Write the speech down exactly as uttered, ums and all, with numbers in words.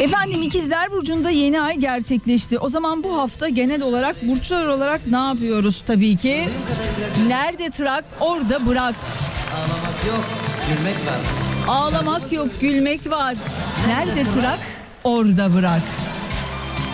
Efendim İkizler Burcu'nda yeni ay gerçekleşti. O zaman bu hafta genel olarak burçlar olarak ne yapıyoruz tabii ki? Nerede tırak orada bırak. Ağlamak yok, gülmek var. Ağlamak yok, gülmek var. Nerede tırak orada bırak.